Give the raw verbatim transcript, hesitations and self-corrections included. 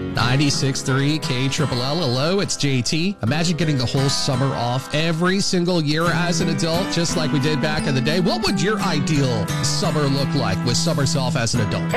ninety-six point three K L L. Hello, it's J T. Imagine getting the whole summer off every single year as an adult, just like we did back in the day. What would your ideal summer look like with summers off as an adult?